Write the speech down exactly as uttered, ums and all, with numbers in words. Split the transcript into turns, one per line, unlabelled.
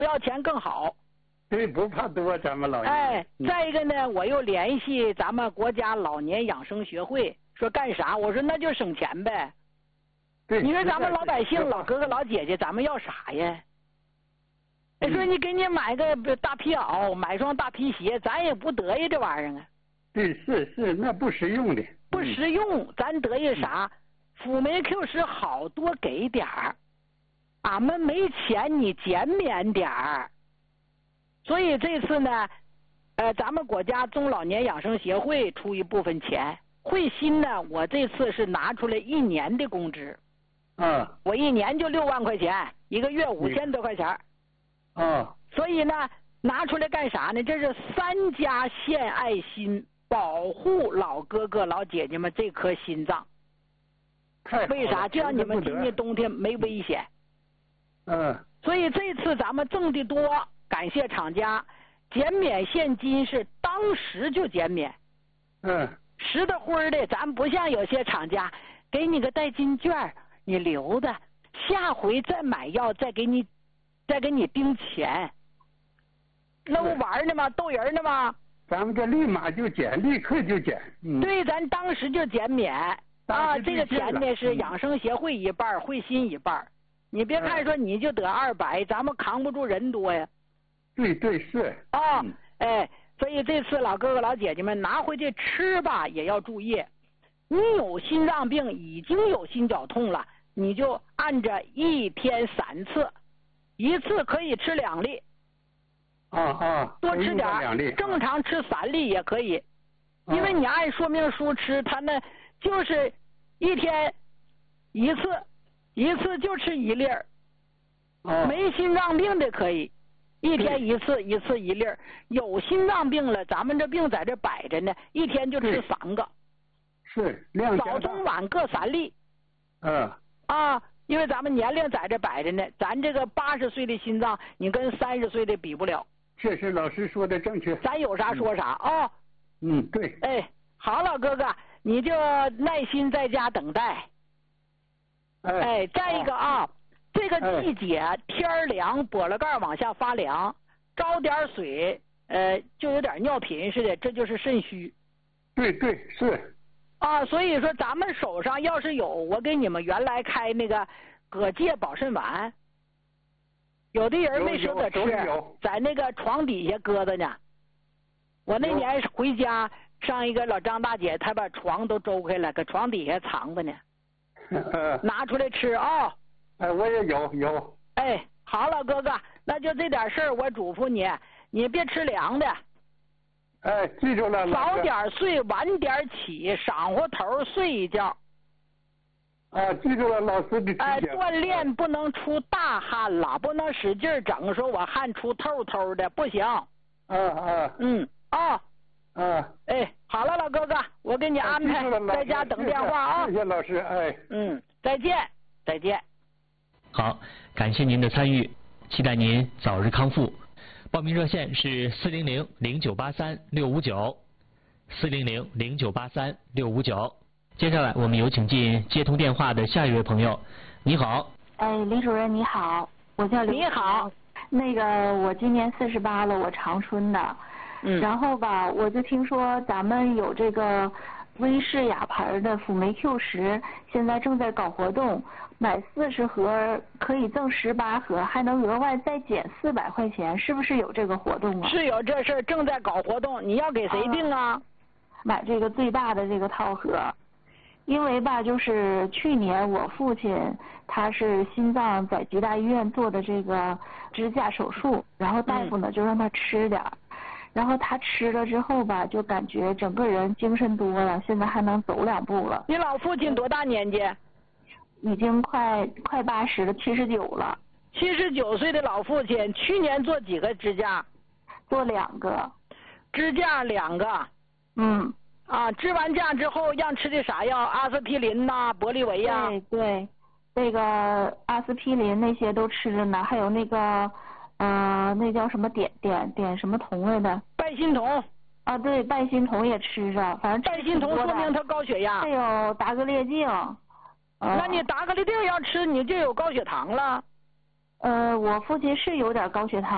不要钱更好。
对，不怕多，咱们老年。
哎，再一个呢，我又联系咱们国家老年养生学会，说干啥？我说那就省钱呗。
对，
你说咱们老百姓、老哥哥、老姐姐，咱们要啥呀？你说你给你买个大皮袄，买双大皮鞋，咱也不得意这玩意儿啊。
对，是是，那不实用的。
不实用，咱得意啥？辅酶 Q 十好，多给点儿。俺们没钱，你减免点儿。所以这次呢，呃，咱们国家中老年养生协会出一部分钱，慧心呢，我这次是拿出来一年的工资，
啊，
我一年就六万块钱，一个月五千多块钱，
啊，
所以呢，拿出来干啥呢？这是三家献爱心，保护老哥哥老姐姐们这颗心脏。
太
为啥？就让你们今年冬天没危险。
嗯，
所以这次咱们挣的多。感谢厂家，减免现金是当时就减免。
嗯，
实的灰的，咱不像有些厂家给你个代金券，你留着，下回再买药再给你，再给你盯钱，那不玩呢吗？逗人呢吗？
咱们这立马就减，立刻就减。嗯，
对，咱当时就减免啊，这个钱呢是养生协会一半，慧心一半。你别看说你就得二百，咱们扛不住人多呀。
对对是
啊、哦，哎，所以这次老哥哥老姐姐们拿回去吃吧，也要注意。你有心脏病，已经有心绞痛了，你就按着一天三次，一次可以吃两粒。
啊啊，
多吃点
儿，
正常吃三粒也可以，啊、因为你按说明书吃，它那就是一天一次，一次就吃一粒儿。
啊，
没心脏病的可以。一天一次，一次一粒儿。有心脏病了，咱们这病在这摆着呢，一天就吃三个。
是，量
早中晚各三粒。
嗯。
啊，因为咱们年龄在这摆着呢，咱这个八十岁的心脏，你跟三十岁的比不了。
确实，老师说的正确。
咱有啥说啥啊。哦、
嗯，对。
哎，好，老哥哥，你就耐心在家等待。
哎，
哎再一个啊。这个季节、哎、天凉，脖子盖往下发凉，着点水，呃，就有点尿频似的，这就是肾虚。
对对是。
啊，所以说咱们手上要是有，我给你们原来开那个葛芥保肾丸，有的人没舍得吃，在那个床底下搁着呢。我那年回家上一个老张大姐，她把床都周开了，搁床底下藏着呢，拿出来吃啊。哦
哎，我也有有。
哎，好了，哥哥，那就这点事儿，我嘱咐你，你别吃凉的。
哎，记住了。
早点睡，晚点起，晌午头睡一觉。
啊，记住了，老师的提醒。
哎，锻炼不能出大汗了，不能使劲整，说我汗出透透的，不行。
啊啊。
嗯啊。
啊。
哎，好了，老哥哥，我给你安排，在家等电话啊。
谢谢老师，哎。
嗯，再见，再见。
好，感谢您的参与，期待您早日康复。报名热线是四零零零九八三六五九，四零零零九八三六五九。接下来我们有请进接通电话的下一位朋友。你好。
哎，李主任你好，我叫刘。
你好。
那个我今年四十八了，我长春的。
嗯。
然后吧，我就听说咱们有这个威士雅牌的辅酶 Q 十，现在正在搞活动。买四十盒可以赠十八盒，还能额外再减四百块钱，是不是有这个活动啊？
是有这事儿，正在搞活动，你要给谁订啊？
啊买这个最大的这个套盒，因为吧，就是去年我父亲他是心脏在吉大医院做的这个支架手术，然后大夫呢、嗯、就让他吃点儿，然后他吃了之后吧，就感觉整个人精神多了，现在还能走两步了。
你老父亲多大年纪？
已经快快八十了，七十九了。
七十九岁的老父亲，去年做几个支架？
做两个。
支架两个。
嗯。
啊，支完架之后让吃的啥药？阿司匹林呐、玻利维呀。
对对，那个阿司匹林那些都吃着呢，还有那个呃，那叫什么碘碘碘什么酮来的？
拜心酮。
啊，对，拜心酮也吃着，反正
拜心酮说明他高血压。
还有达格列净。
那你达格列净要吃，你就有高血糖了。
呃，我父亲是有点高血糖。